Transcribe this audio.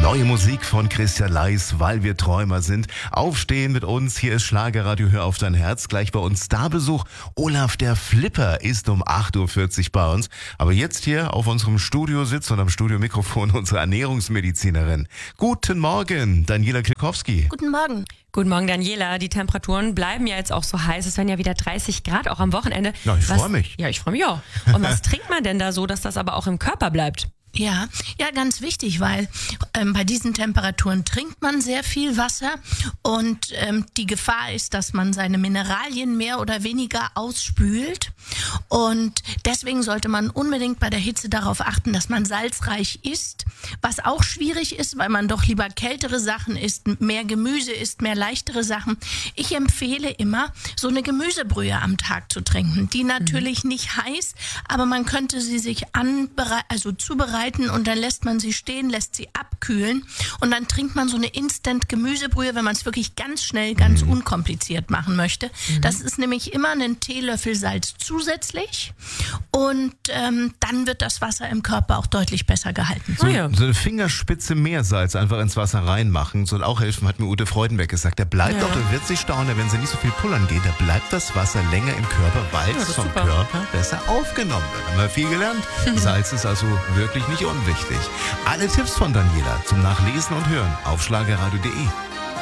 Neue Musik von Christian Leis, weil wir Träumer sind. Aufstehen mit uns, hier ist Schlagerradio, hör auf dein Herz. Gleich bei uns Starbesuch. Olaf der Flipper ist um 8.40 Uhr bei uns. Aber jetzt hier auf unserem Studiositz und am Studiomikrofon unsere Ernährungsmedizinerin. Guten Morgen, Daniela Klikowski. Guten Morgen. Guten Morgen, Daniela. Die Temperaturen bleiben ja jetzt auch so heiß. Es werden ja wieder 30 Grad, auch am Wochenende. Ja, ich freue mich. Ja, ich freue mich auch. Und was trinkt man denn da so, dass das aber auch im Körper bleibt? Ja, ganz wichtig, weil bei diesen Temperaturen trinkt man sehr viel Wasser und die Gefahr ist, dass man seine Mineralien mehr oder weniger ausspült und deswegen sollte man unbedingt bei der Hitze darauf achten, dass man salzreich isst, was auch schwierig ist, weil man doch lieber kältere Sachen isst, mehr Gemüse isst, mehr leichtere Sachen. Ich empfehle immer, so eine Gemüsebrühe am Tag zu trinken, die natürlich nicht heiß, aber man könnte sie sich zubereiten und dann lässt man sie stehen, lässt sie abkühlen und dann trinkt man so eine Instant-Gemüsebrühe, wenn man es wirklich ganz schnell, ganz unkompliziert machen möchte. Das ist nämlich immer einen Teelöffel Salz zusätzlich und dann wird das Wasser im Körper auch deutlich besser gehalten. So eine Fingerspitze Meersalz einfach ins Wasser reinmachen, soll auch helfen, hat mir Ute Freudenberg gesagt. Der bleibt auch, der wird sich staunen, wenn sie nicht so viel pullern geht, da bleibt das Wasser länger im Körper, weil es vom Körper besser aufgenommen wird. Haben wir viel gelernt. Salz ist also wirklich nicht unwichtig. Alle Tipps von Daniela zum Nachlesen und Hören auf schlagerradio.de.